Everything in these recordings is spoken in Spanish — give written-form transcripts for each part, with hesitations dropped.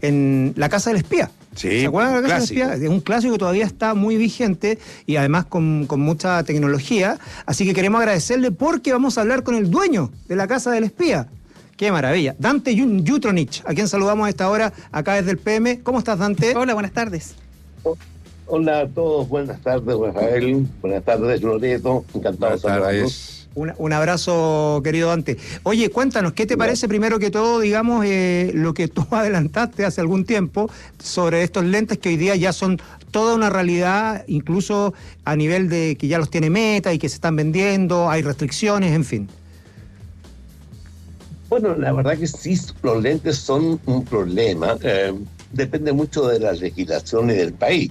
en La Casa del Espía. Sí, ¿Se acuerdan de La Casa clásico. del Espía? Es un clásico que todavía está muy vigente y además con mucha tecnología. Así que queremos agradecerle porque vamos a hablar con el dueño de La Casa del Espía. ¡Qué maravilla! Dante Jutronich, a quien saludamos a esta hora acá desde el PM. ¿Cómo estás, Dante? Hola, buenas tardes. Hola a todos, buenas tardes, Rafael. Buenas tardes, Loreto. Encantado de saludarlos. Un abrazo, querido Dante. Oye, cuéntanos, ¿qué te parece primero que todo, digamos, lo que tú adelantaste hace algún tiempo sobre estos lentes que hoy día ya son toda una realidad, incluso a nivel de que ya los tiene Meta y que se están vendiendo, hay restricciones, en fin? Bueno, la verdad que sí, los lentes son un problema. Depende mucho de la legislación y del país.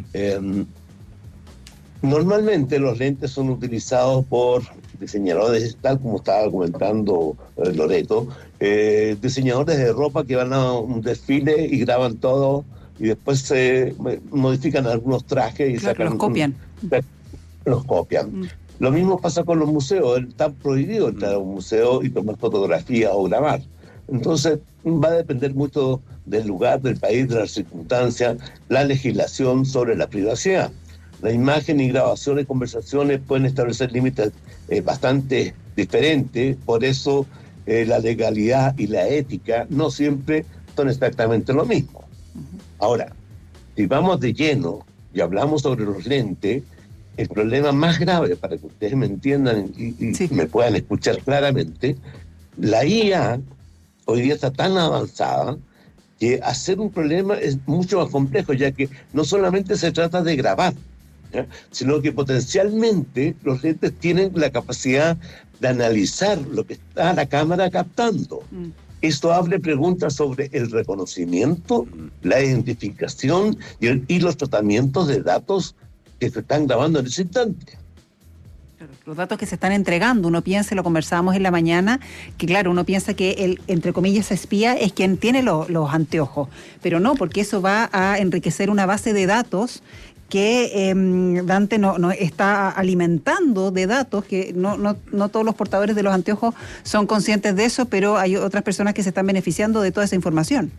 Normalmente los lentes son utilizados por diseñadores, tal como estaba comentando Loreto, diseñadores de ropa que van a un desfile y graban todo y después se modifican algunos trajes y sacan... Los copian. Los copian. Lo mismo pasa con los museos. Está prohibido entrar a un museo y tomar fotografías o grabar. Entonces va a depender mucho del lugar, del país, de las circunstancias, la legislación sobre la privacidad. La imagen y grabaciones, conversaciones pueden establecer límites bastante diferentes, por eso la legalidad y la ética no siempre son exactamente lo mismo. Ahora, si vamos de lleno y hablamos sobre los lentes, el problema más grave, para que ustedes me entiendan y Sí. me puedan escuchar claramente, la IA hoy día está tan avanzada que hacer un problema es mucho más complejo, ya que no solamente se trata de grabar, ¿ya? Sino que potencialmente los lentes tienen la capacidad de analizar lo que está la cámara captando. Esto abre preguntas sobre el reconocimiento, la identificación y los tratamientos de datos que se están grabando en ese instante. Los datos que se están entregando, uno piensa, lo conversábamos en la mañana, que claro, uno piensa que el, entre comillas, espía es quien tiene los anteojos, pero no, porque eso va a enriquecer una base de datos que Dante no está alimentando de datos, que no todos los portadores de los anteojos son conscientes de eso, pero hay otras personas que se están beneficiando de toda esa información.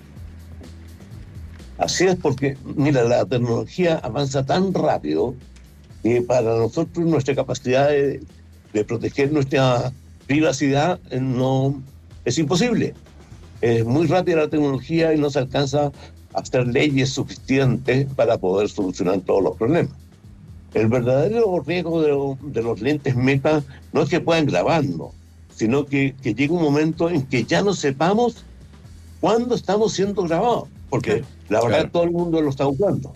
Así es, porque, mira, la tecnología avanza tan rápido que para nosotros nuestra capacidad de proteger nuestra privacidad no es imposible. Es muy rápida la tecnología y no se alcanza a hacer leyes suficientes para poder solucionar todos los problemas. El verdadero riesgo de los lentes Meta no es que puedan grabarnos, sino que llegue un momento en que ya no sepamos cuándo estamos siendo grabados, porque la verdad todo el mundo lo está usando.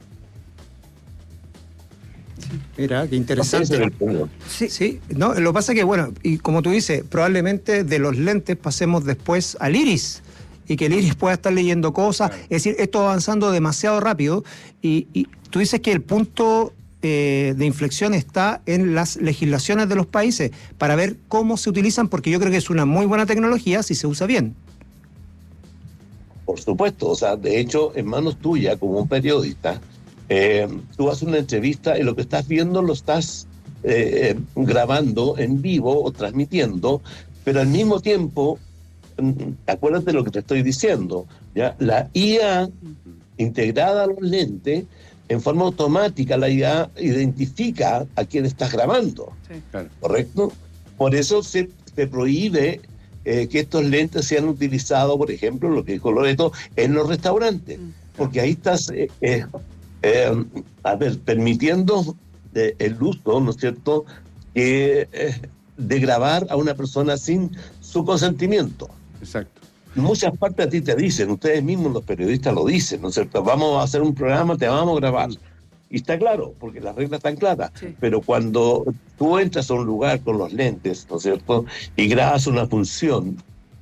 Mira, qué interesante. Sí, no, lo que pasa es que, bueno, y como tú dices, probablemente de los lentes pasemos después al iris y que el iris pueda estar leyendo cosas. Es decir, esto va avanzando demasiado rápido y tú dices que el punto de inflexión está en las legislaciones de los países para ver cómo se utilizan, porque yo creo que es una muy buena tecnología si se usa bien. Por supuesto, o sea, de hecho, en manos tuyas como un periodista, tú haces una entrevista y lo que estás viendo lo estás grabando en vivo o transmitiendo, pero al mismo tiempo, acuérdate de lo que te estoy diciendo, ¿ya? La IA integrada a los lentes, en forma automática la IA identifica a quién estás grabando, ¿correcto? Por eso se prohíbe que estos lentes sean utilizados, por ejemplo, lo que dijo Loreto, en los restaurantes, porque ahí estás permitiendo el uso, ¿no es cierto?, de grabar a una persona sin su consentimiento. Exacto. En muchas partes a ti te dicen, ustedes mismos los periodistas lo dicen, ¿no es cierto?, vamos a hacer un programa, te vamos a grabar. Y está claro, porque las reglas están claras. Sí. Pero cuando tú entras a un lugar con los lentes, ¿no es cierto?, y grabas una función,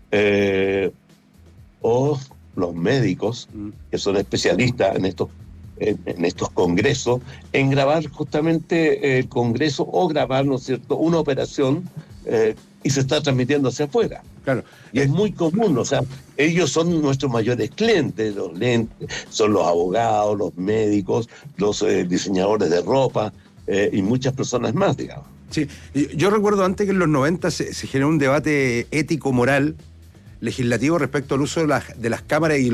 o los médicos, que son especialistas en estos congresos, en grabar justamente el congreso o grabar, ¿no es cierto?, una operación y se está transmitiendo hacia afuera. Claro. Y es muy común, o sea, ellos son nuestros mayores clientes, los lentes, son los abogados, los médicos, los diseñadores de ropa y muchas personas más, digamos. Sí, yo recuerdo antes que en los 90 se generó un debate ético-moral legislativo respecto al uso de las cámaras y